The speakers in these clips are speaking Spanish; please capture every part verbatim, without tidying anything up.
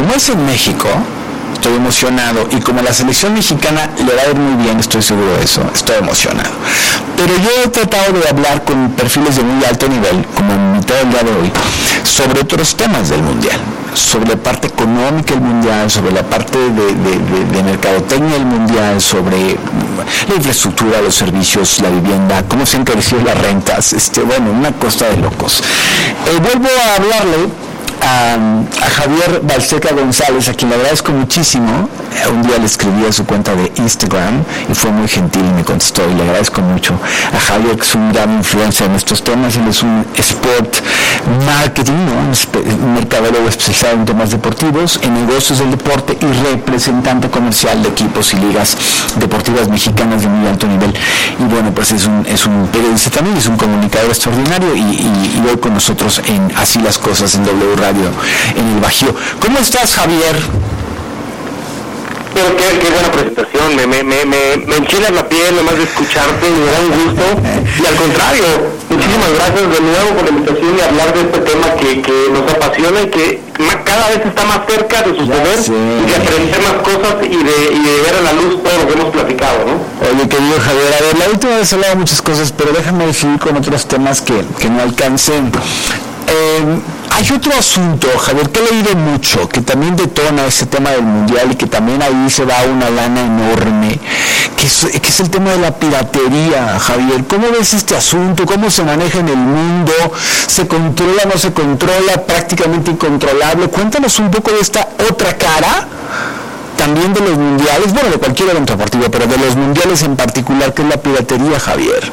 como es en México, estoy emocionado, y como la selección mexicana le va a ir muy bien, estoy seguro de eso, estoy emocionado. Pero yo he tratado de hablar con perfiles de muy alto nivel, como invitado el día de hoy, sobre otros temas del Mundial, sobre la parte económica del Mundial, sobre la parte de, de, de, de mercadotecnia del Mundial, sobre la infraestructura, los servicios, la vivienda, cómo se han crecido las rentas, este, bueno, una cosa de locos. Eh, vuelvo a hablarle A, a Javier Balseca González, a quien le agradezco muchísimo. Un día le escribí a su cuenta de Instagram y fue muy gentil y me contestó, y le agradezco mucho a Javier, que es un gran influencer en estos temas. Él es un sport marketing, ¿no? un, un mercadólogo especializado en temas deportivos, en negocios del deporte, y representante comercial de equipos y ligas deportivas mexicanas de muy alto nivel. Y bueno, pues es un, es un periodista también, es un comunicador extraordinario, y, y, y hoy con nosotros en Así las Cosas en W Radio en el Bajío. ¿Cómo estás, Javier? Pero qué, qué buena presentación, me, me, me, me enchila la piel nomás de escucharte, me da un gusto, y al contrario, muchísimas gracias de nuevo por la invitación y hablar de este tema que, que nos apasiona y que cada vez está más cerca de suceder, y de aprender más cosas y de, y de ver a la luz todo lo que hemos platicado, ¿no? Oye, querido Javier, a ver, la última vez he hablado de muchas cosas, pero déjame seguir con otros temas que, que no alcancé. Eh, hay otro asunto, Javier, que he leído mucho, que también detona ese tema del Mundial y que también ahí se va una lana enorme, que es, que es el tema de la piratería, Javier. ¿Cómo ves este asunto? ¿Cómo se maneja en el mundo? ¿Se controla, no se controla? ¿Prácticamente incontrolable? Cuéntanos un poco de esta otra cara, también de los mundiales, bueno, de cualquier evento deportivo, pero de los mundiales en particular, que es la piratería, Javier.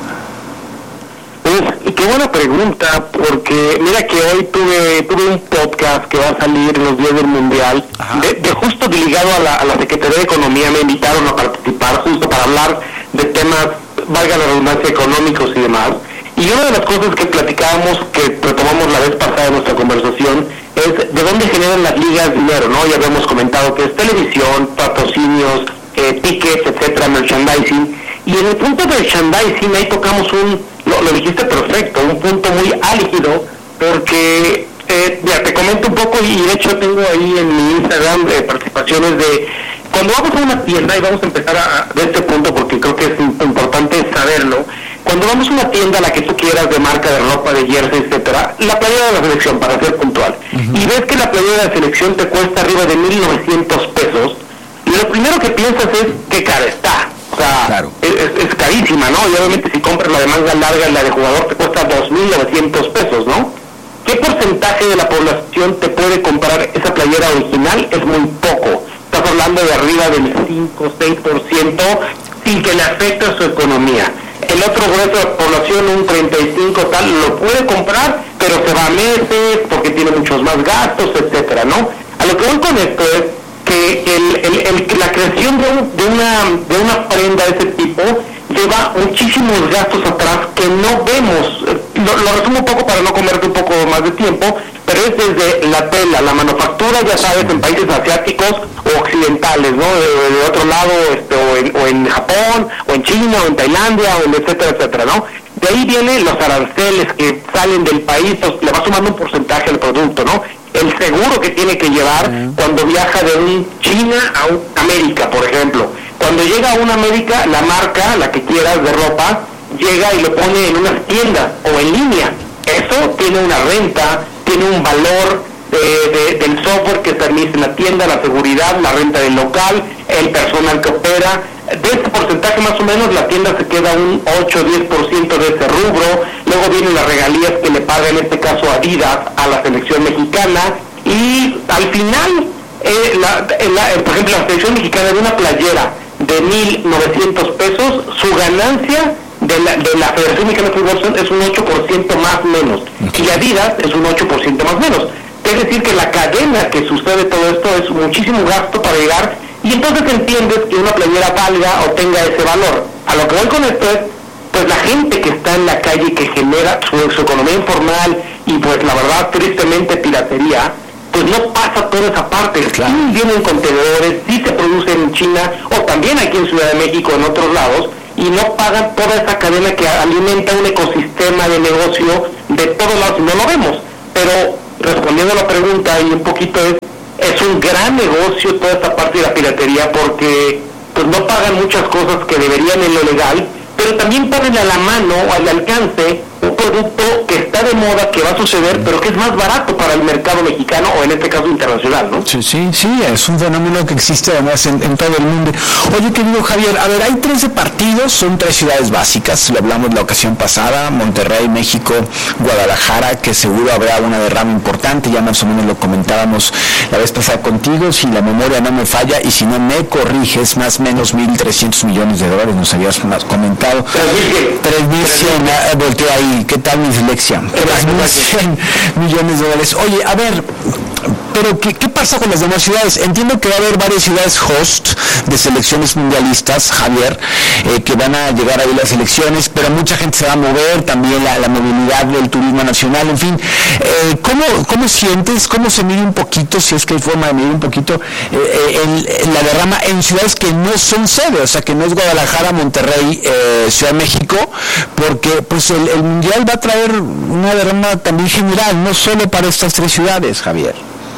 Pues, qué buena pregunta, porque mira que hoy tuve tuve un podcast que va a salir en los días del Mundial, de, de justo ligado a la, a la Secretaría de Economía. Me invitaron a participar justo para hablar de temas, valga la redundancia, económicos y demás. Y una de las cosas que platicábamos, que retomamos la vez pasada en nuestra conversación, es de dónde generan las ligas dinero, ¿no? Ya habíamos comentado que es televisión, patrocinios, eh, tickets, etcétera, merchandising. Y en el punto de merchandising ahí tocamos un, lo, lo dijiste perfecto, un punto muy álgido, porque eh, ya te comento un poco, y de hecho tengo ahí en mi Instagram eh, participaciones de cuando vamos a una tienda, y vamos a empezar a, de este punto porque creo que es importante saberlo. Cuando vamos a una tienda, la que tú quieras, de marca, de ropa, de jersey, etcétera, la playera de la selección, para ser puntual, uh-huh, y ves que la playera de la selección te cuesta arriba de mil novecientos pesos, y lo primero que piensas es qué cara está. O sea, claro, es, es carísima, ¿no? Y obviamente si compras la de manga larga y la de jugador te cuesta dos mil novecientos pesos, ¿no? ¿Qué porcentaje de la población te puede comprar esa playera original? Es muy poco. Estás hablando de arriba del cinco o seis por ciento sin que le afecte a su economía. El otro grueso de la población, un treinta y cinco por ciento tal, lo puede comprar, pero se va a meses porque tiene muchos más gastos, etcétera, ¿no? A lo que voy con esto es que el, el, el, la creación de, un, de, una, de una prenda de ese tipo lleva muchísimos gastos atrás que no vemos. Lo, lo resumo un poco para no comerte un poco más de tiempo, pero es desde la tela, la manufactura, ya sabes, en países asiáticos o occidentales, ¿no? De, de otro lado, este, o, en, o en Japón, o en China, o en Tailandia, o en etcétera, etcétera, ¿no? De ahí vienen los aranceles que salen del país, pues, le va sumando un porcentaje al producto, ¿no? El seguro que tiene que llevar uh-huh. cuando viaja de un China a un América, por ejemplo. Cuando llega a una América, la marca, la que quieras de ropa, llega y lo pone en unas tiendas o en línea. Eso tiene una renta, tiene un valor de, de, del software que se administra en la tienda, la seguridad, la renta del local, el personal que opera. De este porcentaje más o menos la tienda se queda un ocho o diez por ciento de ese rubro. Luego vienen las regalías que le paga en este caso Adidas a la selección mexicana, y al final eh, la, la, por ejemplo la selección mexicana de una playera de mil novecientos pesos, su ganancia de la, de la Federación Mexicana de Fútbol es un ocho por ciento más menos, y Adidas es un ocho por ciento más menos. Es decir, que la cadena que sucede todo esto es muchísimo gasto para llegar, y entonces entiendes que una playera valga o tenga ese valor. A lo que voy con esto es, pues la gente que está en la calle, que genera su, su economía informal, y pues la verdad, tristemente, piratería, pues no pasa toda esa parte. Claro. Sí vienen contenedores, sí se producen en China, o también aquí en Ciudad de México, en otros lados, y no pagan toda esa cadena que alimenta un ecosistema de negocio de todos lados, y no lo vemos. Pero respondiendo a la pregunta, y un poquito es, es un gran negocio toda esta parte de la piratería porque pues no pagan muchas cosas que deberían en lo legal, pero también ponen a la mano o al alcance un producto que está de moda, que va a suceder, pero que es más barato para el mercado mexicano o en este caso internacional, ¿no? Sí, sí, sí, es un fenómeno que existe además en, en todo el mundo. Oye, querido Javier, a ver, hay trece partidos, son tres ciudades básicas, lo hablamos la ocasión pasada, Monterrey, México, Guadalajara, que seguro habrá una derrama importante, ya más o menos lo comentábamos la vez pasada contigo, si la memoria no me falla, y si no me corriges, más o menos mil trescientos millones de dólares, nos habías comentado. tres mil cien, volteé ahí. ¿Qué tal mi dislexia? tres mil cien millones de dólares. Oye, a ver, pero ¿qué, ¿qué pasa con las demás ciudades? Entiendo que va a haber varias ciudades host de selecciones mundialistas, Javier, eh, que van a llegar ahí las elecciones, pero mucha gente se va a mover, también la, la movilidad del turismo nacional, en fin. Eh, ¿cómo, ¿Cómo sientes, cómo se mide un poquito, si es que hay forma de medir un poquito, eh, el, el, la derrama en ciudades que no son sede, o sea, que no es Guadalajara, Monterrey, eh, Ciudad de México, porque pues el, el Mundial va a traer una derrama también general, no solo para estas tres ciudades, Javier?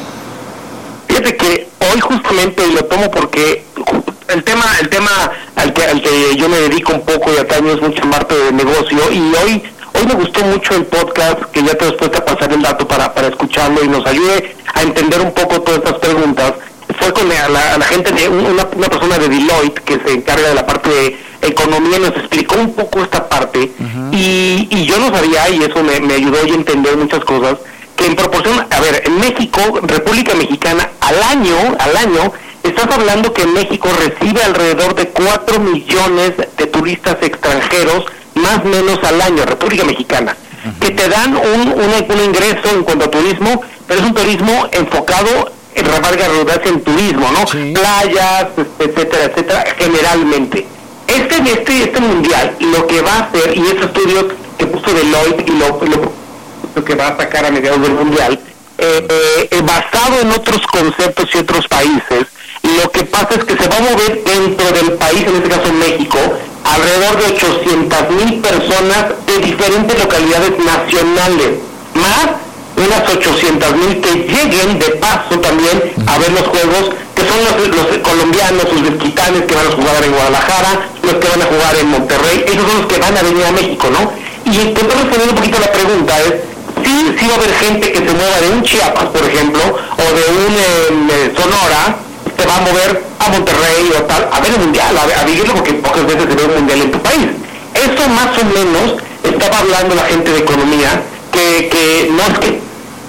Fíjate que hoy justamente, y lo tomo porque el tema el tema al que, al que yo me dedico un poco y ataño es mucha parte de negocio, y hoy hoy me gustó mucho el podcast, que ya te después te pasar el dato para, para escucharlo y nos ayude a entender un poco todas estas preguntas. Fue con la, la, la gente de una, una persona de Deloitte que se encarga de la parte de economía, nos explicó un poco esta parte, uh-huh. y, y yo no sabía, y eso me, me ayudó a entender muchas cosas, que en proporción, a ver, en México, República Mexicana, al año, al año, estás hablando que México recibe alrededor de cuatro millones de turistas extranjeros, más o menos al año, República Mexicana, uh-huh. que te dan un, un, un ingreso en cuanto a turismo, pero es un turismo enfocado en valga redundancia en turismo, ¿no? Sí. Playas, etcétera, etcétera, generalmente. Este, este, este mundial, lo que va a hacer, y ese estudio que puso Deloitte y lo, lo, lo que va a sacar a mediados del mundial, eh, eh, basado en otros conceptos y otros países, lo que pasa es que se va a mover dentro del país, en este caso México, alrededor de ochocientas mil personas de diferentes localidades nacionales, más unas ochocientas mil que lleguen de paso también a ver los juegos, que son los, los colombianos, los desquitanes que van a jugar en Guadalajara, los que van a jugar en Monterrey, esos son los que van a venir a México, ¿no? Y intentando responder un poquito la pregunta es, sí, sí va a haber gente que se mueva de un Chiapas, por ejemplo, o de un eh, Sonora, se va a mover a Monterrey o tal, a ver el mundial, a, a vivirlo, porque pocas veces se ve un mundial en tu país. Eso más o menos estaba hablando la gente de economía, que, que no es que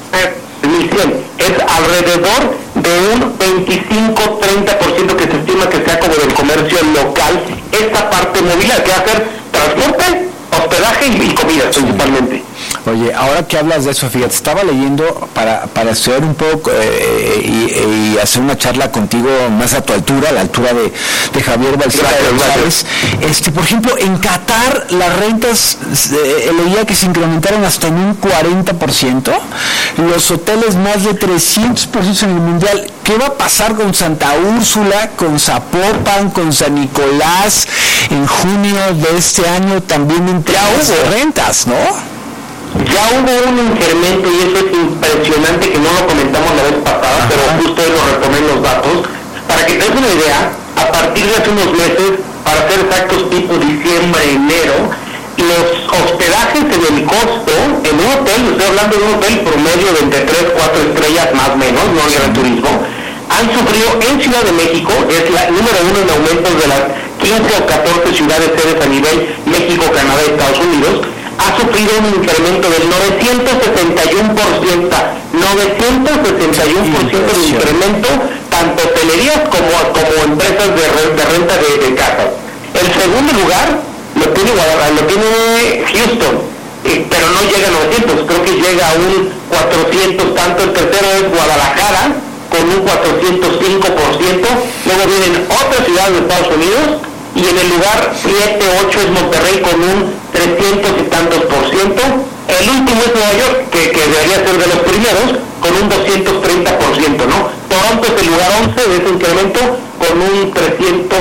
es alrededor de un veinticinco a treinta por ciento que se estima que sea como del comercio local, esta parte movilidad que va a ser transporte, hospedaje y comida principalmente. Oye, ahora que hablas de eso, fíjate, estaba leyendo para, para estudiar un poco eh, y, y hacer una charla contigo más a tu altura, a la altura de, de Javier Balseca de González. Este, por ejemplo, en Qatar las rentas, eh, leía que se incrementaron hasta en un cuarenta por ciento, los hoteles más de trescientos por ciento en el Mundial. ¿Qué va a pasar con Santa Úrsula, con Zapopan, con San Nicolás en junio de este año? También entre las rentas, ¿no? Ya hubo un incremento, y eso es impresionante, que no lo comentamos la vez pasada, ajá, pero justo hoy lo retomé en los datos. Para que te des una idea, a partir de hace unos meses, para ser exactos tipo diciembre, enero, los hospedajes en el costo, en un hotel, estoy hablando de un hotel promedio de entre tres, cuatro estrellas más o menos, no el turismo, han sufrido en Ciudad de México, es la número uno en aumentos de las quince o catorce ciudades sedes a nivel México, Canadá y Estados Unidos, ha sufrido un incremento del novecientos sesenta y uno por ciento, novecientos sesenta y uno por ciento de incremento, tanto hotelerías como, como empresas de, re, de renta de, de casas. El segundo lugar lo tiene Guadalajara, lo tiene Houston, eh, pero no llega a novecientos, creo que llega a un cuatrocientos tanto. El tercero es Guadalajara, con un cuatrocientos cinco por ciento, luego vienen otras ciudades de Estados Unidos, y en el lugar siete, ocho es Monterrey con un trescientos y tantos por ciento. El último es Nueva York, que, que debería ser de los primeros, con un doscientos treinta por ciento, ¿no? Toronto es el lugar once de ese incremento, con un trescientos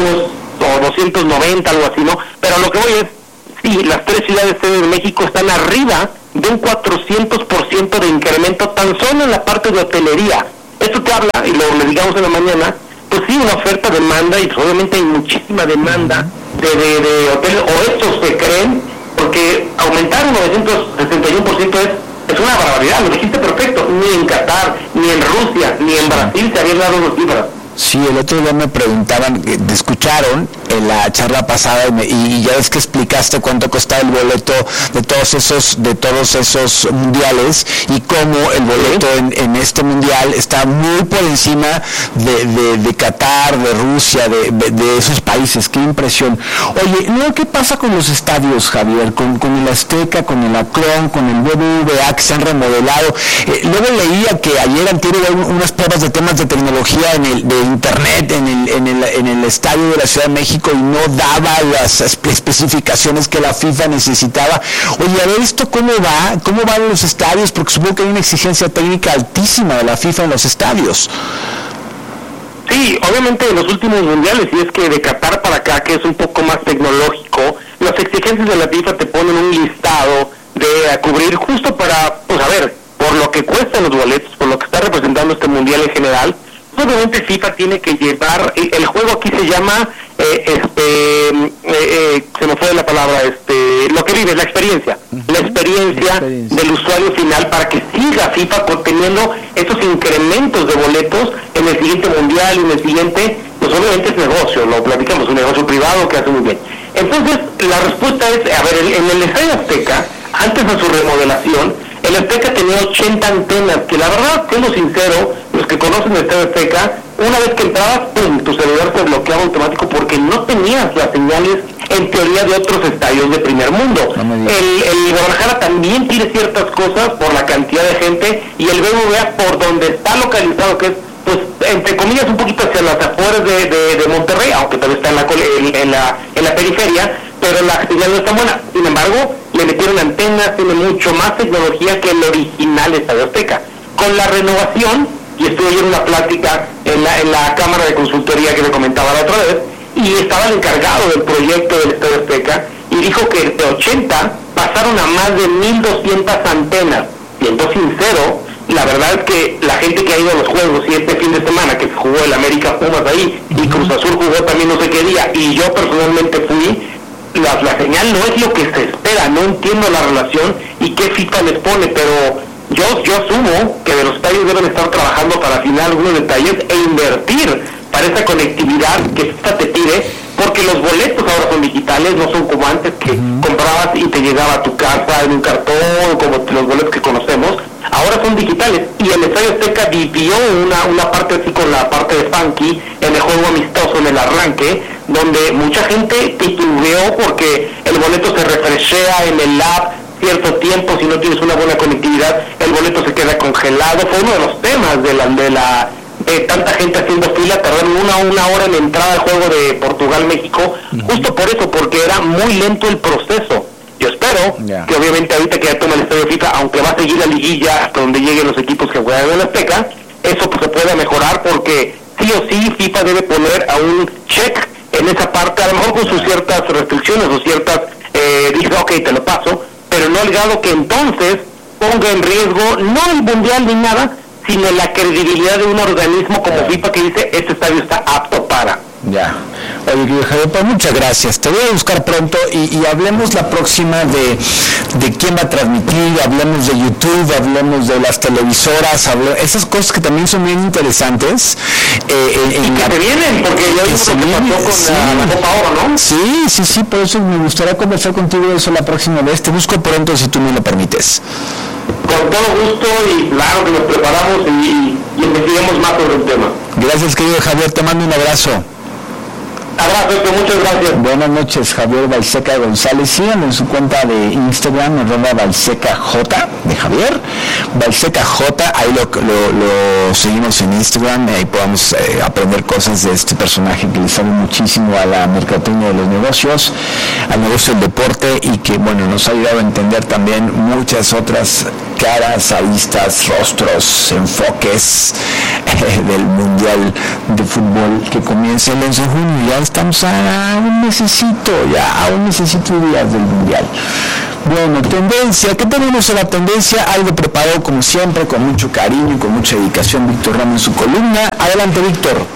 o doscientos noventa, algo así, ¿no? Pero lo que voy es, sí, las tres ciudades de México están arriba de un cuatrocientos por ciento de incremento tan solo en la parte de hotelería. Esto te habla, y lo platicamos en la mañana, pues sí, una oferta, demanda, y pues obviamente hay muchísima demanda de, de, de hoteles, o estos se creen, porque aumentar un novecientos sesenta y uno por ciento es, es una barbaridad, lo dijiste perfecto, ni en Qatar, ni en Rusia, ni en Brasil se habían dado dos cifras. Sí, el otro día me preguntaban, te escucharon en la charla pasada y, me, y ya ves que explicaste cuánto costaba el boleto de todos esos de todos esos mundiales y cómo el boleto en, en este mundial está muy por encima de, de, de Qatar, de Rusia, de, de, de esos países. Qué impresión. Oye, luego, ¿qué pasa con los estadios, Javier? Con, con el Azteca, con el Akron, con el B B V A que se han remodelado. Eh, luego leía que ayer han tenido unas pruebas de temas de tecnología en el de internet en el, en el en el estadio de la Ciudad de México y no daba las especificaciones que la FIFA necesitaba. Oye, a ver esto cómo va, cómo van los estadios, porque supongo que hay una exigencia técnica altísima de la FIFA en los estadios. Sí, obviamente en los últimos mundiales, y es que de Qatar para acá, que es un poco más tecnológico, las exigencias de la FIFA te ponen un listado de a cubrir justo para, pues a ver, por lo que cuestan los boletos, por lo que está representando este mundial en general. Obviamente FIFA tiene que llevar, el juego aquí se llama, eh, este, eh, eh, se me fue la palabra, este, lo que vive, la experiencia, uh-huh. la experiencia, la experiencia del usuario final para que siga FIFA teniendo esos incrementos de boletos en el siguiente mundial y en el siguiente, pues obviamente es negocio, lo platicamos, un negocio privado que hace muy bien. Entonces, la respuesta es, a ver, en el Estadio Azteca, antes de su remodelación, el Azteca tenía ochenta antenas, que la verdad, siendo sincero, los que conocen el Estadio Azteca, una vez que entrabas, pum, tu celular se bloqueaba automático porque no tenías las señales, en teoría, de otros estadios de primer mundo. No el, el Guadalajara también tiene ciertas cosas por la cantidad de gente, y el B B V A, por donde está localizado, que es, pues, entre comillas, un poquito hacia las afueras de, de, de Monterrey, aunque todavía está en la, en, en la, en la periferia, pero la señal no está buena. Sin embargo, le metieron antenas, tiene mucho más tecnología que el original Estadio Azteca. Con la renovación, y estuve ayer en una plática en la, en la Cámara de Consultoría que me comentaba la otra vez, y estaba el encargado del proyecto del Estadio Azteca, y dijo que de ochenta pasaron a más de mil doscientas antenas. Siendo sincero, la verdad es que la gente que ha ido a los juegos, y este fin de semana que se jugó el América Pumas ahí, y Cruz Azul jugó también no sé qué día, y yo personalmente fui, La, la señal no es lo que se espera, no entiendo la relación y qué FIFA les pone, pero yo yo asumo que de los estadios deben estar trabajando para afinar algunos detalles e invertir para esa conectividad que FIFA te pide, porque los boletos ahora son digitales, no son como antes que uh-huh. comprabas y te llegaba a tu casa en un cartón, como los boletos que conocemos, ahora son digitales, y el Estadio Azteca vivió una, una parte así con la parte de funky en el juego amistoso, en el arranque, donde mucha gente titubeó porque el boleto se refreshea en el app cierto tiempo, si no tienes una buena conectividad, el boleto se queda congelado. Fue uno de los temas de la de la de tanta gente haciendo fila, tardaron una una hora en entrar al juego de Portugal-México, uh-huh. justo por eso, porque era muy lento el proceso. Yo espero yeah. que obviamente ahorita que ya toma el Estadio FIFA, aunque va a seguir la liguilla hasta donde lleguen los equipos que juegan en la Azteca, eso pues se pueda mejorar, porque sí o sí FIFA debe poner a un check en esa parte, a lo mejor con sus ciertas restricciones o ciertas, eh, dice, ok, te lo paso, pero no olvidado que entonces ponga en riesgo no el mundial ni nada, sino la credibilidad de un organismo como FIFA que dice, este estadio está apto para. Ya. Oye, Javier, pues muchas gracias. Te voy a buscar pronto y, y hablemos la próxima de, de quién va a transmitir, hablemos de YouTube, hablemos de las televisoras, hable, esas cosas que también son bien interesantes. Eh, en, y en que la, te vienen, porque ya vimos lo que pasó con sí, la, la Copa Oro, ¿no? Sí, sí, sí, por eso me gustaría conversar contigo de eso la próxima vez. Te busco pronto si tú me lo permites. Con todo gusto, y claro que nos preparamos y, y, y investiguemos más sobre el tema. Gracias, querido Javier, te mando un abrazo. Abrazo, muchas gracias. Buenas noches, Javier Balseca González. Síganme en su cuenta de Instagram, arroba Balseca J de Javier, Balseca J, ahí lo, lo, lo seguimos en Instagram, ahí podemos eh, aprender cosas de este personaje que le sabe muchísimo a la mercadotecnia de los negocios, al negocio del deporte, y que, bueno, nos ha ayudado a entender también muchas otras caras, aristas, rostros, enfoques eh, del Mundial de Fútbol que comienza el once de junio. Ya estamos a un mesecito, ya a un mesecito de días del Mundial. Bueno, tendencia, ¿qué tenemos en la tendencia? Algo preparado como siempre, con mucho cariño y con mucha dedicación, Víctor Ramos en su columna. Adelante, Víctor.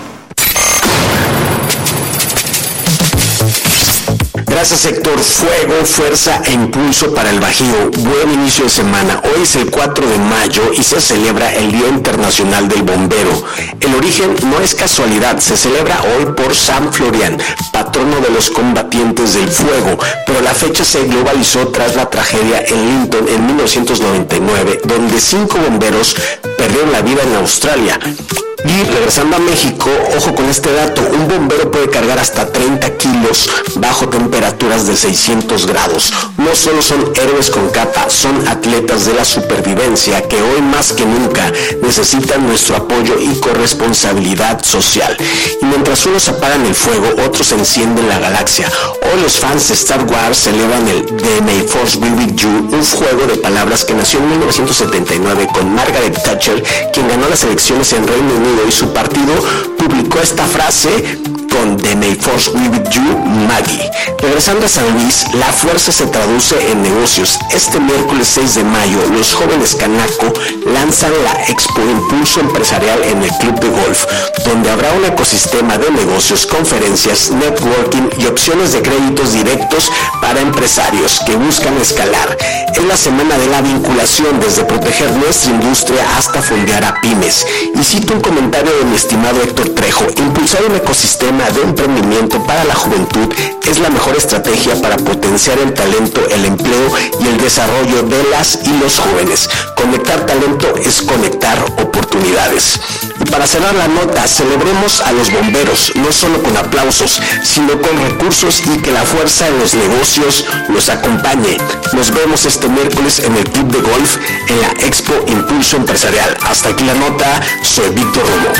Gracias, Héctor. Fuego, fuerza e impulso para el Bajío. Buen inicio de semana. Hoy es el cuatro de mayo y se celebra el Día Internacional del Bombero. El origen no es casualidad, se celebra hoy por San Florian, patrono de los combatientes del fuego, pero la fecha se globalizó tras la tragedia en Linton en mil novecientos noventa y nueve, donde cinco bomberos perdieron la vida en Australia. Y regresando a México, ojo con este dato, un bombero puede cargar hasta treinta kilos bajo temperaturas de seiscientos grados. No solo son héroes con capa, son atletas de la supervivencia que hoy más que nunca necesitan nuestro apoyo y corresponsabilidad social. Y mientras unos apagan el fuego, otros encienden la galaxia. Hoy los fans de Star Wars celebran el The May Force Be With You, un juego de palabras que nació en mil novecientos setenta y nueve con Margaret Thatcher, quien ganó las elecciones en Reino Unido, y su partido publicó esta frase con The May Force Be With You, Maggie. Regresando a San Luis, la fuerza se traduce en negocios. Este miércoles seis de mayo, los jóvenes Canaco lanzan la Expo Impulso Empresarial en el Club de Golf, donde habrá un ecosistema de negocios, conferencias, networking y opciones de créditos directos para empresarios que buscan escalar. Es la semana de la vinculación, desde proteger nuestra industria hasta fondear a pymes. Y cito un comentario de mi estimado Héctor Trejo: impulsar un ecosistema de emprendimiento para la juventud es la mejor estrategia para potenciar el talento, el empleo y el desarrollo de las y los jóvenes. Conectar talento es conectar oportunidades. Y para cerrar la nota, celebremos a los bomberos, no solo con aplausos, sino con recursos, y que la fuerza de los negocios los acompañe. Nos vemos este miércoles en el Club de Golf en la Expo Impulso Empresarial. Hasta aquí la nota, soy Víctor Romo.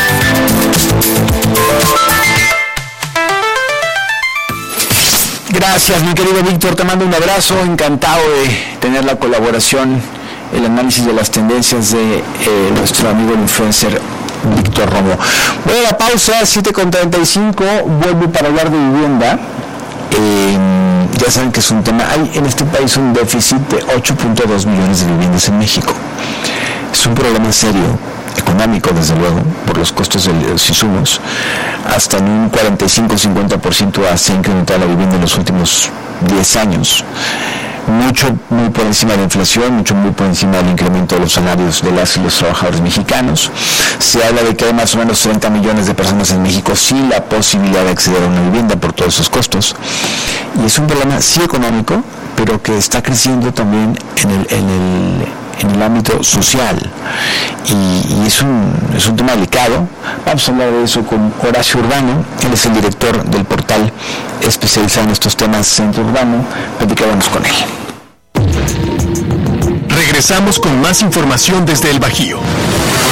Gracias, mi querido Víctor, te mando un abrazo, encantado de tener la colaboración, el análisis de las tendencias de eh, nuestro amigo el influencer Víctor Romo. Voy a la pausa, siete con treinta y cinco, vuelvo para hablar de vivienda. Eh, ya saben que es un tema, hay en este país un déficit de ocho punto dos millones de viviendas en México. Es un problema serio, económico desde luego, por los costos de los insumos. Hasta en un cuarenta y cinco a cincuenta por ciento se ha incrementado la vivienda en los últimos diez años. Mucho, muy por encima de la inflación, mucho, muy por encima del incremento de los salarios de las y los trabajadores mexicanos. Se habla de que hay más o menos treinta millones de personas en México sin la posibilidad de acceder a una vivienda por todos esos costos. Y es un problema sí económico, pero que está creciendo también en el, en el en el ámbito social, y, y es, un, es un tema delicado. Vamos a hablar de eso con Horacio Urbano, él es el director del portal especializado en estos temas, Centro Urbano. Platicábamos con él. Regresamos con más información desde el Bajío.